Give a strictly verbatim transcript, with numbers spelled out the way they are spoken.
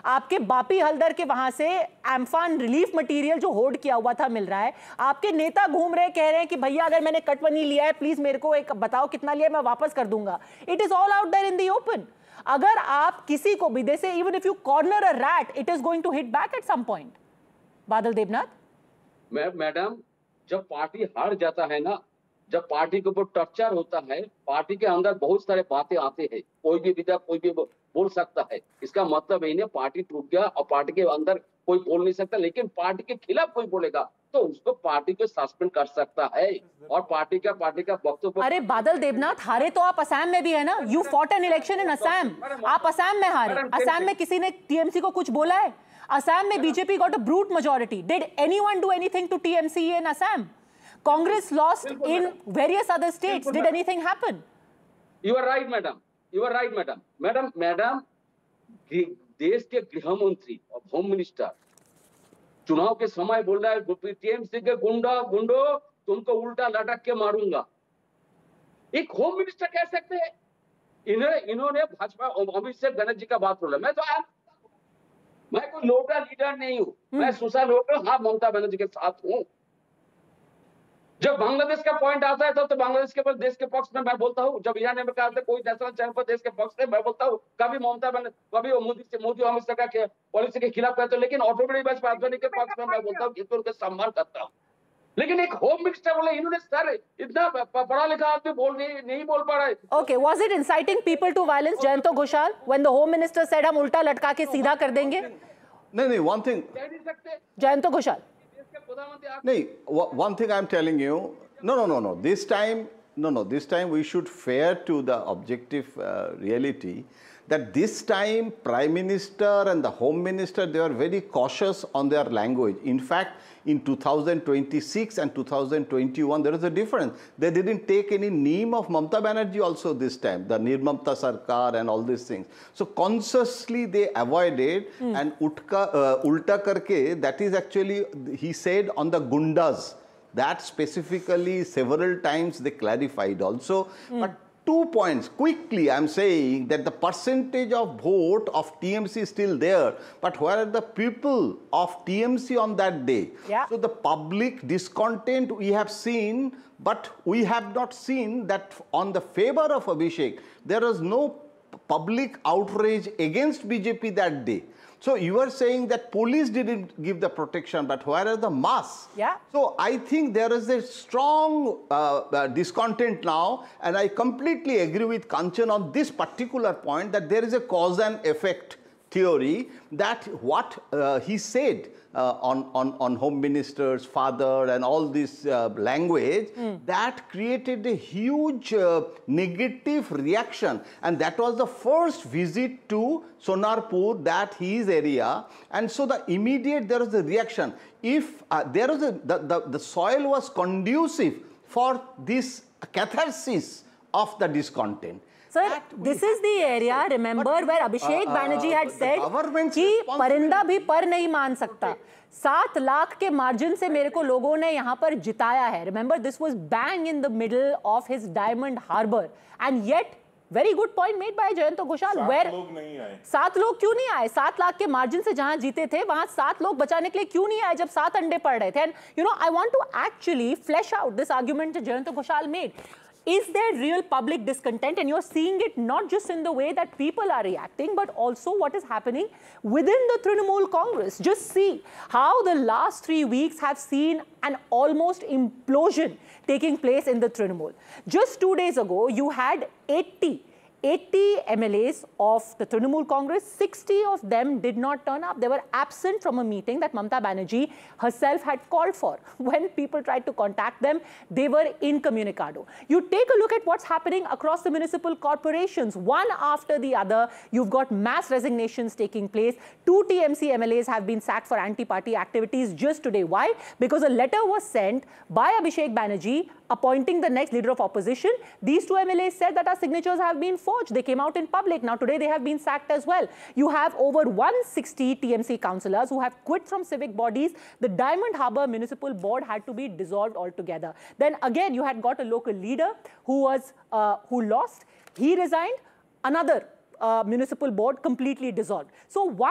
आपके बापी हल्दर के वहां से एम्फान रिलीफ मटेरियल जो होर्ड किया हुआ था मिल रहा है, आपके नेता घूम रहे कह रहे हैं कि भैया अगर मैंने कट मनी लिया है प्लीज मेरे को एक बताओ कितना लिया है, मैं वापस कर दूंगा। It is all out there in the open. अगर आप किसी को भी, जैसे even if you corner a rat it is going to hit back at some point. बादल देवनाथ, मैडम जब पार्टी हार जाता है ना, जब पार्टी के ऊपर टर्चर होता है, पार्टी के अंदर बहुत सारे बातें आते हैं, कोई भी विधायक कोई भी बोल सकता है। इसका मतलब यही नहीं पार्टी टूट गया और पार्टी के अंदर कोई बोल नहीं सकता, लेकिन पार्टी के खिलाफ कोई बोलेगा तो उसको पार्टी को सस्पेंड कर सकता है और पार्टी का पार्टी का वक्तव्य। अरे बादल देवनाथ, हारे तो आप असम में भी है ना, you fought an election in Assam, आप असम में हारे। असम में किसी ने टीएमसी को कुछ बोला है? असम में BJP got a brute majority. Did anyone do anything to TMC in Assam? Congress lost in various other states. Did anything happen? You are right, madam. You are right, madam. Madam, madam, देश के गृह मंत्री और home minister चुनाव के समय बोल रहा है टीएमसी के गुंडा गुंडो तुमको उल्टा लटक के मारूंगा। एक होम मिनिस्टर कह सकते हैं? इन्हें इन्होंने भाजपा अमित शाह गणेश जी का बात बोला। मैं तो मैं कोई लोकल लीडर नहीं हूँ, मैं सोशल लोकल हाँ ममता बनर्जी के साथ हूँ। जब बांग्लादेश का पॉइंट आता है तो, तो बांग्लादेश के देश के पक्ष में मैं बोलता हूँ। जब ईरान में कहा था कोई नेशनल चैनल पर देश के पक्ष में मैं बोलता हूँ। कभी ममता बनर्जी, कभी मोदी से मोदी अमित शाह का पॉलिसी के खिलाफ कहते हो, लेकिन ऑटोमेटिक भाजपा आंदोलन के पक्ष में मैं बोलता हूँ कि उनका सम्मान करता हूँ। लेकिन एक होम मिनिस्टर बोले, इन्होंने सर इतना पढ़ा लिखा आदमी बोल नहीं नहीं बोल पा रहा है। Okay, was it inciting people to violence, Jayanto Ghoshal, when the home minister said हम उल्टा लटका के सीधा कर देंगे? नहीं नहीं, वन थिंग जयंतो घोषाल, नहीं, one thing I'm telling you, no, no, no, no. This time, no, no. This time we should fair to the objective uh, reality that this time Prime Minister and the Home Minister, they are very cautious on their language. In fact, in two thousand twenty-six and two thousand twenty-one, there is a difference. They didn't take any name of Mamta Banerjee also this time, the Nirmamta Sarkar and all these things. So consciously they avoided mm. and utka, uh, ulta karke, that is actually, he said on the gundas. That specifically several times they clarified also. Mm. But two points quickly, I'm saying that the percentage of vote of T M C is still there, but where are the people of T M C on that day? Yeah. So the public discontent we have seen, but we have not seen that on the favor of Abhishek, there was no public outrage against B J P that day. So you are saying that police didn't give the protection, but where are the mass? Yeah. So I think there is a strong uh, uh, discontent now, and I completely agree with Kanchan on this particular point that there is a cause and effect theory that what uh, he said uh, on, on, on Home Minister's father and all this uh, language, mm. that created a huge uh, negative reaction. And that was the first visit to Sonarpur, that his area. And so the immediate, there was a reaction. If uh, there was a, the, the, the soil was conducive for this catharsis of the discontent. Sir, this is the area, remember, where Abhishek uh, Banerjee had said कि परिंदा भी पर नहीं मान सकता। सात लाख के margin से मेरे को लोगों ने यहाँ पर जिताया है। Remember, this was bang in the middle of his diamond harbor, and yet very good point made by Jayanto Ghoshal. Where लोग नहीं आए, सात लोग क्यों नहीं आए? सात लाख के मार्जिन से जहां जीते थे वहां सात लोग बचाने के लिए क्यों नहीं आए जब सात अंडे पड़ रहे थे? And you know, I want to actually flesh out this argument that Jayanto Ghoshal made. Is there real public discontent? And you're seeing it not just in the way that people are reacting, but also what is happening within the Trinamool Congress. Just see how the last three weeks have seen an almost implosion taking place in the Trinamool. Just two days ago, you had eighty M L As of the Trinamool Congress, sixty of them did not turn up. They were absent from a meeting that Mamta Banerjee herself had called for. When people tried to contact them, they were incommunicado. You take a look at what's happening across the municipal corporations. One after the other, you've got mass resignations taking place. Two T M C M L As have been sacked for anti-party activities just today. Why? Because a letter was sent by Abhishek Banerjee appointing the next leader of opposition. These two M L As said that our signatures have been forged. They came out in public. Now today they have been sacked as well. You have over one hundred sixty T M C councillors who have quit from civic bodies. The Diamond Harbour Municipal Board had to be dissolved altogether. Then again you had got a local leader who was uh, who lost. He resigned. Another uh, municipal board completely dissolved. So one